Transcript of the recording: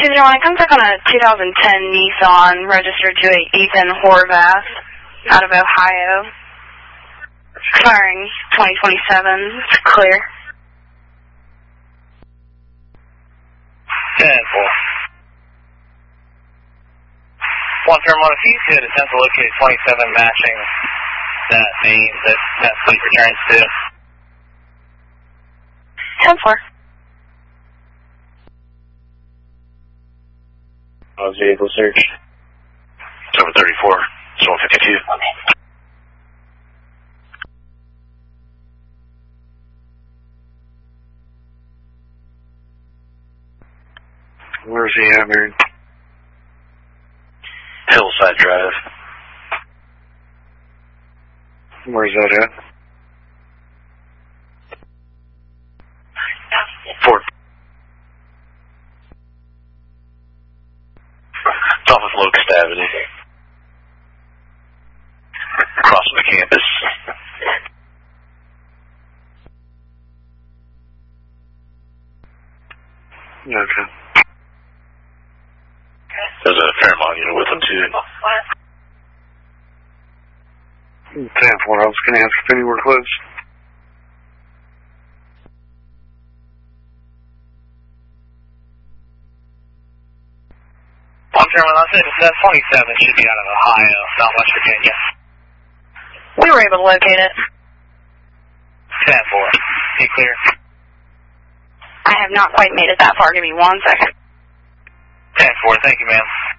201, come back on a 2010 Nissan registered to a Ethan Horvath out of Ohio. Expiring 2027. It's clear. 10-4. One term on a few, good. Attempt to locate 27 matching that name that fleet returns to. 10-4. Vehicle search. It's over 34. It's 152. Where's he at, man? Hillside Drive. Where's that at? Fort. It's off of Locust Avenue. Across from the campus. Okay. There's a Fairmont unit with them too. 10-4, I was going to ask if anywhere close. One term on that 27 should be out of Ohio, Southwest Virginia. We were able to locate it. 10-4. Be clear. I have not quite made it that far. Give me 1 second. 10-4, thank you, ma'am.